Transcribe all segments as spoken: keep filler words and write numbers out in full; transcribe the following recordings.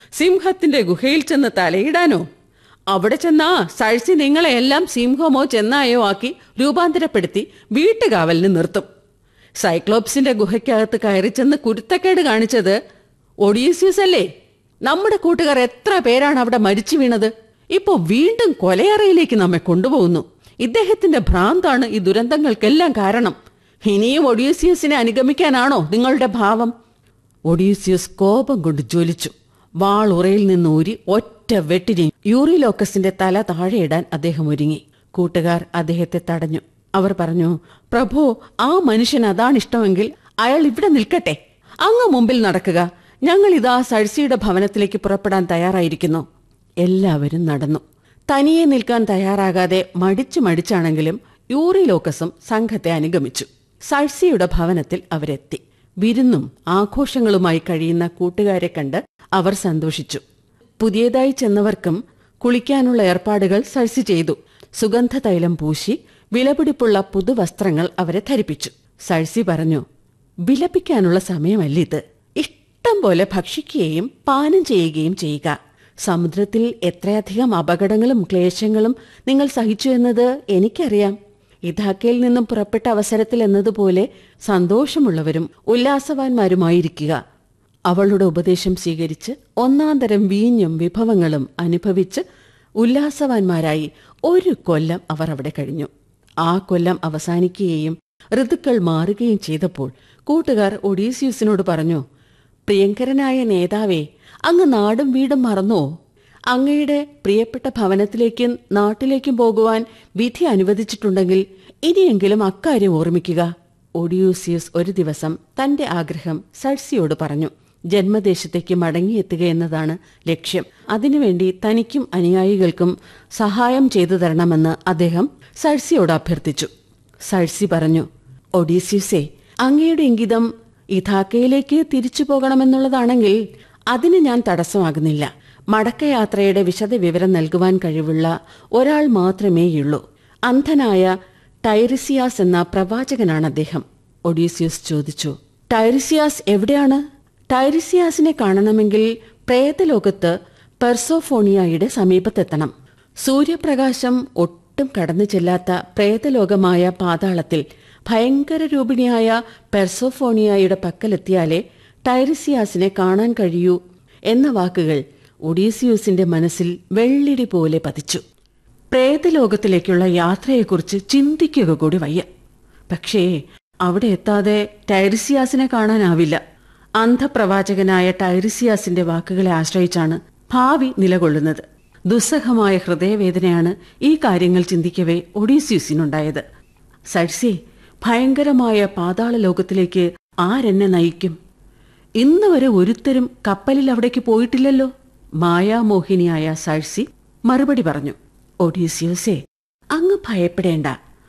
സിംഹത്തിന്റെ ഗുഹയിൽ ചെന്ന് തലയിടാനോ? അവിടെ ചെന്നാ സഴ്സി നിങ്ങളെ എല്ലാം സിംഹമോ ചെന്നായോ ആക്കി രൂപാന്തരപ്പെടുത്തി വീട്ടുകാവലിന് നിർത്തും. സൈക്ലോപ്സിന്റെ ഗുഹയ്ക്കകത്ത് കയറി ചെന്ന് കുരുത്തക്കേട് കാണിച്ചത് ഒഡീസിയസ് അല്ലേ? നമ്മുടെ കൂട്ടുകാർ എത്ര പേരാണ് അവിടെ മരിച്ചു വീണത്. ഇപ്പോ വീണ്ടും കൊലയറയിലേക്ക് നമ്മെ കൊണ്ടുപോകുന്നു. ഇദ്ദേഹത്തിന്റെ ഭ്രാന്താണ് ഈ ദുരന്തങ്ങൾക്കെല്ലാം കാരണം. ഇനിയും ഒഡീസിയസിനെ അനുഗമിക്കാനാണോ നിങ്ങളുടെ ഭാവം? ഒഡീസിയസ് കോപം കൊണ്ട് ജ്വലിച്ചു. വാൾ ഉറയിൽ നിന്ന് ഊരി ഒറ്റ വെട്ടിനെ യൂറിലോക്കസിന്റെ തല താഴെയിടാൻ അദ്ദേഹം ഒരുങ്ങി. കൂട്ടുകാർ അദ്ദേഹത്തെ തടഞ്ഞു. അവർ പറഞ്ഞു, പ്രഭു, ആ മനുഷ്യൻ അതാണിഷ്ടമെങ്കിൽ അയാൾ ഇവിടെ നിൽക്കട്ടെ. അങ്ങ് മുമ്പിൽ നടക്കുക. ഞങ്ങൾ ഇതാ സഴ്സിയുടെ ഭവനത്തിലേക്ക് പുറപ്പെടാൻ തയ്യാറായിരിക്കുന്നു. എല്ലാവരും നടന്നു. തനിയെ നിൽക്കാൻ തയ്യാറാകാതെ മടിച്ചു മടിച്ചാണെങ്കിലും യൂറിലോക്കസും സംഘത്തെ അനുഗമിച്ചു. സഴ്സിയുടെ ഭവനത്തിൽ അവരെത്തി. വിരുന്നും ആഘോഷങ്ങളുമായി കഴിയുന്ന കൂട്ടുകാരെ കണ്ട് അവർ സന്തോഷിച്ചു. പുതിയതായി ചെന്നവർക്കും കുളിക്കാനുള്ള ഏർപ്പാടുകൾ സഴ്സി ചെയ്തു. സുഗന്ധ തൈലം പൂശി വിലപിടിപ്പുള്ള പുതുവസ്ത്രങ്ങൾ അവരെ ധരിപ്പിച്ചു. സഴ്സി പറഞ്ഞു, വിലപിക്കാനുള്ള സമയമല്ലിത്. ഇഷ്ടം പോലെ ഭക്ഷിക്കുകയും പാനം ചെയ്യുകയും ചെയ്യുക. സമുദ്രത്തിൽ എത്രയധികം അപകടങ്ങളും ക്ലേശങ്ങളും നിങ്ങൾ സഹിച്ചു എന്നത് എനിക്കറിയാം. ഇഥാക്കയിൽ നിന്നും പുറപ്പെട്ട അവസരത്തിൽ എന്നതുപോലെ സന്തോഷമുള്ളവരും ഉല്ലാസവാന്മാരുമായിരിക്കുക. അവളുടെ ഉപദേശം സ്വീകരിച്ച് ഒന്നാന്തരം വീഞ്ഞും വിഭവങ്ങളും അനുഭവിച്ച് ഉല്ലാസവാന്മാരായി ഒരു കൊല്ലം അവർ അവിടെ കഴിഞ്ഞു. ആ കൊല്ലം അവസാനിക്കുകയും ഋതുക്കൾ മാറുകയും ചെയ്തപ്പോൾ കൂട്ടുകാർ ഒഡീസിയസിനോട് പറഞ്ഞു, പ്രിയങ്കരനായ നേതാവേ, അങ്ങ് നാടും വീടും മറന്നോ? അങ്ങയുടെ പ്രിയപ്പെട്ട ഭവനത്തിലേക്കും നാട്ടിലേക്കും പോകുവാൻ വിധി അനുവദിച്ചിട്ടുണ്ടെങ്കിൽ ഇനിയെങ്കിലും അക്കാര്യം ഓർമ്മിക്കുക. ഒഡീസിയസ് ഒരു ദിവസം തന്റെ ആഗ്രഹം സഴ്സിയോട് പറഞ്ഞു. ജന്മദേശത്തേക്ക് മടങ്ങിയെത്തുക എന്നതാണ് ലക്ഷ്യം. അതിനുവേണ്ടി തനിക്കും അനുയായികൾക്കും സഹായം ചെയ്തു തരണമെന്ന് അദ്ദേഹം സഴ്സിയോട് അഭ്യർത്ഥിച്ചു. സഴ്സി പറഞ്ഞു, ഒഡീസിയസേ, അങ്ങയുടെ ഇംഗിതം ഇഥാക്കയിലേക്ക് തിരിച്ചു പോകണമെന്നുള്ളതാണെങ്കിൽ അതിന് ഞാൻ തടസ്സമാകുന്നില്ല. മടക്കയാത്രയുടെ വിശദ വിവരം നൽകുവാൻ കഴിവുള്ള ഒരാൾ മാത്രമേയുള്ളൂ. അന്ധനായ ടൈറിസിയാസ് എന്ന പ്രവാചകനാണ് അദ്ദേഹം. ഒഡീസിയസ് ചോദിച്ചു, ടൈറിസിയാസ് എവിടെയാണ്? ടൈറിസിയാസിനെ കാണണമെങ്കിൽ പ്രേതലോകത്ത് പെർസോഫോണിയയുടെ സമീപത്തെത്തണം. സൂര്യപ്രകാശം ഒട്ടും കടന്നു ചെല്ലാത്ത പ്രേതലോകമായ പാതാളത്തിൽ ഭയങ്കര രൂപിണിയായ പെർസോഫോണിയയുടെ പക്കലെത്തിയാലേ ടൈറിസിയാസിനെ കാണാൻ കഴിയൂ എന്ന വാക്കുകൾ ഒഡീസിയൂസിന്റെ മനസ്സിൽ വെള്ളിടി പോലെ പതിച്ചു. പ്രേതലോകത്തിലേക്കുള്ള യാത്രയെക്കുറിച്ച് ചിന്തിക്കുക കൂടി വയ്യ. പക്ഷേ അവിടെ എത്താതെ ടൈറിസിയാസിനെ കാണാനാവില്ല. അന്ധപ്രവാചകനായ ടൈറിസിയാസിന്റെ വാക്കുകളെ ആശ്രയിച്ചാണ് ഭാവി നിലകൊള്ളുന്നത്. ദുസ്സഹമായ ഹൃദയവേദനയാണ് ഈ കാര്യങ്ങൾ ചിന്തിക്കവേ ഒഡീസിയൂസിനുണ്ടായത്. സഴ്സി, ഭയങ്കരമായ പാതാള ലോകത്തിലേക്ക് ആരെന്നെ നയിക്കും? ഇന്ന് വരെ ഒരുത്തരും കപ്പലിൽ അവിടേക്ക് പോയിട്ടില്ലല്ലോ. മായാമോഹിനിയായ സഴ്സി മറുപടി പറഞ്ഞു. ഒഡീസിയസേ, അങ്ങ് ഭയപ്പെടേണ്ട.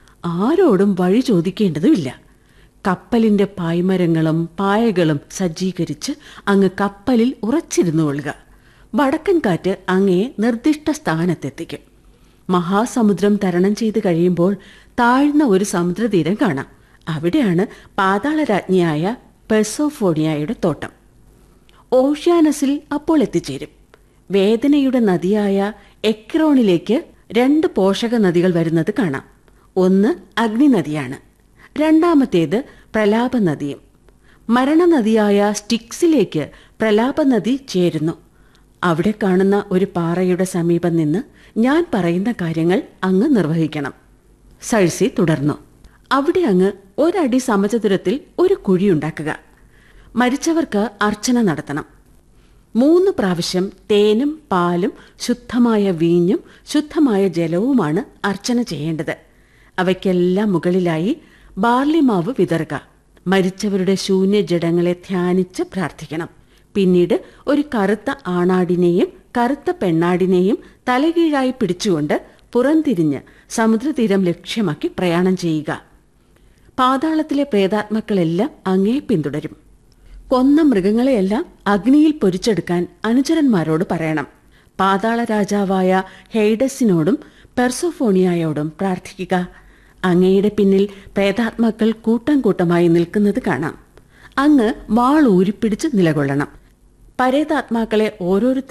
ആരോടും വഴി ചോദിക്കേണ്ടതുമില്ല. കപ്പലിന്റെ പായ്മരങ്ങളും പായകളും സജ്ജീകരിച്ച് അങ്ങ് കപ്പലിൽ ഉറച്ചിരുന്നു കൊള്ളുക. വടക്കൻ കാറ്റ് അങ്ങയെ നിർദ്ദിഷ്ട സ്ഥാനത്തെത്തിക്കും. മഹാസമുദ്രം തരണം ചെയ്ത് കഴിയുമ്പോൾ താഴ്ന്ന ഒരു സമുദ്രതീരം കാണാം. അവിടെയാണ് പാതാളരാജ്ഞിയായ പെർസോഫോണിയയുടെ തോട്ടം. ഓഷ്യാനസിൽ അപ്പോൾ എത്തിച്ചേരും. വേദനയുടെ നദിയായ എക്രോണിലേക്ക് രണ്ട് പോഷക നദികൾ വരുന്നത് കാണാം. ഒന്ന് അഗ്നിനദിയാണ്, രണ്ടാമത്തേത് പ്രലാപനദിയും. മരണനദിയായ സ്റ്റിക്സിലേക്ക് പ്രലാപനദി ചേരുന്നു. അവിടെ കാണുന്ന ഒരു പാറയുടെ സമീപം നിന്ന് ഞാൻ പറയുന്ന കാര്യങ്ങൾ അങ്ങ് നിർവഹിക്കണം. സഴ്സി തുടർന്നു. അവിടെ അങ്ങ് ഒരടി സമചതുരത്തിൽ ഒരു കുഴിയുണ്ടാക്കുക. മരിച്ചവർക്ക് അർച്ചന നടത്തണം. മൂന്ന് പ്രാവശ്യം തേനും പാലും ശുദ്ധമായ വീഞ്ഞും ശുദ്ധമായ ജലവുമാണ് അർച്ചന ചെയ്യേണ്ടത്. അവയ്ക്കെല്ലാം മുകളിലായി ബാർലിമാവ് വിതറുക. മരിച്ചവരുടെ ശൂന്യജഡങ്ങളെ ധ്യാനിച്ച് പ്രാർത്ഥിക്കണം. പിന്നീട് ഒരു കറുത്ത ആണാടിനെയും കറുത്ത പെണ്ണാടിനെയും തലകീഴായി പിടിച്ചുകൊണ്ട് പുറംതിരിഞ്ഞ് സമുദ്രതീരം ലക്ഷ്യമാക്കി പ്രയാണം ചെയ്യുക. പാതാളത്തിലെ പ്രേതാത്മാക്കളെല്ലാം അങ്ങേ പിന്തുടരും. കൊന്ന മൃഗങ്ങളെയെല്ലാം അഗ്നിയിൽ പൊരിച്ചെടുക്കാൻ അനുചരന്മാരോട് പറയണം. പാതാള രാജാവായ ഹെയ്ഡസിനോടും പെർസോഫോണിയയോടും പ്രാർത്ഥിക്കുക. അങ്ങയുടെ പിന്നിൽ പ്രേതാത്മാക്കൾ കൂട്ടം കൂട്ടമായി നിൽക്കുന്നത് കാണാം. അങ്ങ് വാൾ ഊരിപ്പിടിച്ച് നിലകൊള്ളണം. പരേതാത്മാക്കളെ ഓരോരുത്തർ